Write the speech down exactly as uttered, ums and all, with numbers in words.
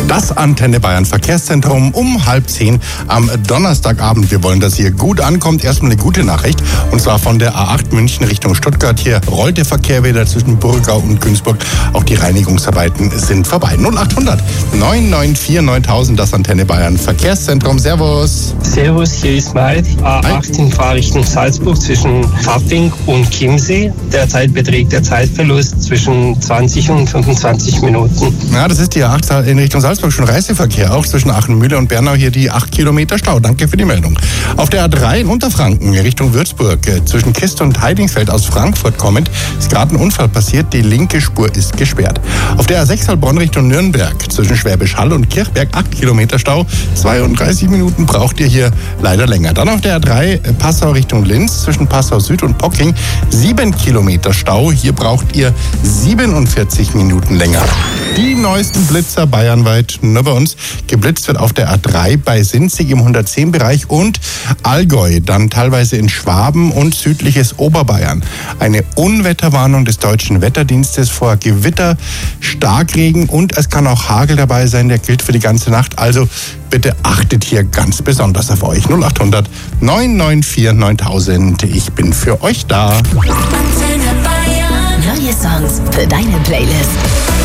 Das Antenne Bayern Verkehrszentrum um halb zehn am Donnerstagabend. Wir wollen, dass hier gut ankommt. Erstmal eine gute Nachricht. Und zwar von der A acht München Richtung Stuttgart. Hier rollt der Verkehr wieder zwischen Burgau und Günzburg. Auch die Reinigungsarbeiten sind vorbei. null achthundert neun neun vier neuntausend, das Antenne Bayern Verkehrszentrum. Servus. Servus, hier ist Maid. A acht in Fahrrichtung Salzburg zwischen Pfaffing und Chiemsee. Derzeit beträgt der Zeitverlust zwischen zwanzig und fünfundzwanzig Minuten. Ja, das ist die A acht in Richtung Salzburg. Schon Reiseverkehr, auch zwischen Aachen-Mühle und Bernau hier die acht Kilometer Stau. Danke für die Meldung. Auf der A drei in Unterfranken Richtung Würzburg, zwischen Kist und Heidingsfeld aus Frankfurt kommend, ist gerade ein Unfall passiert. Die linke Spur ist gesperrt. Auf der A sechs Heilbronn Richtung Nürnberg, zwischen Schwäbisch Hall und Kirchberg, acht Kilometer Stau. zweiunddreißig Minuten braucht ihr hier leider länger. Dann auf der A drei Passau Richtung Linz, zwischen Passau Süd und Pocking, sieben Kilometer Stau. Hier braucht ihr siebenundvierzig Minuten länger. Die neuesten Blitzer bayernweit nur bei uns. Geblitzt wird auf der A drei bei Sinzig im hundertzehn Bereich und Allgäu, dann teilweise in Schwaben und südliches Oberbayern. Eine Unwetterwarnung des Deutschen Wetterdienstes vor Gewitter, Starkregen und es kann auch Hagel dabei sein, der gilt für die ganze Nacht. Also bitte achtet hier ganz besonders auf euch. null achthundert neun neun vier neuntausend. Ich bin für euch da. Neue Songs für deine Playlist.